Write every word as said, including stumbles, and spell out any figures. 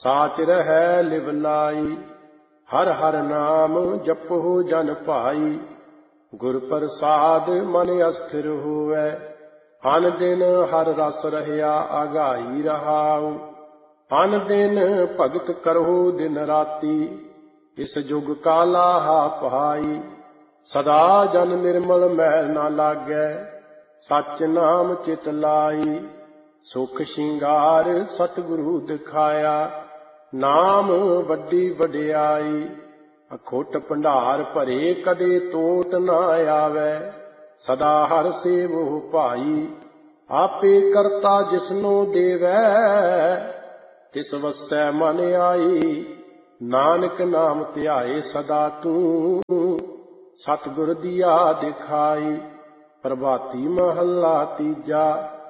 ਸਾਚ ਰਹਿ ਲਿਵ ਲਾਈ। ਹਰ ਹਰ ਨਾਮ ਜਪਹੁ ਜਨ ਭਾਈ। ਗੁਰ ਪ੍ਰਸਾਦ ਮਨ ਅਸਥਿਰ ਹੋਵੈ। ਅਨ ਦਿਨ ਹਰ ਰਸ ਰਹਿਆ ਆਗਾਈ ਰਹਾਉ। ਅਨ ਦਿਨ ਭਗਤ ਕਰਹੁ ਦਿਨ ਰਾਤੀ। ਇਸ ਜੁਗ ਕਾਲਾ ਹਾ ਪਹਾਈ। ਸਦਾ ਜਨ ਨਿਰਮਲ ਮੈਲ ਨਾ ਲਾਗੈ। ਸਚ ਨਾਮ ਚਿਤ ਲਾਈ। ਸੁਖ ਸ਼ਿੰਗਾਰ ਸਤਿਗੁਰੂ ਦਿਖਾਇਆ। ਨਾਮ ਵੱਡੀ ਵਡਿਆਈ। ਅਖੁੱਟ ਭੰਡਾਰ ਭਰੇ ਕਦੇ ਟੋਟ ਨਾ ਆਵੈ। ਸਦਾ ਹਰ ਸੇਵਹੁ ਭਾਈ। ਆਪੇ ਕਰਤਾ ਜਿਸਨੂੰ ਦੇਵੈ। ਤਿਸ ਵਸੈ ਮਨ ਆਈ। ਨਾਨਕ ਨਾਮ ਧਿਆਏ ਸਦਾ ਤੂੰ। ਸਤਿਗੁਰ ਦੀਆ ਦਿਖਾਈ। ਪ੍ਰਭਾਤੀ ਮਹੱਲਾ ਤੀਜਾ।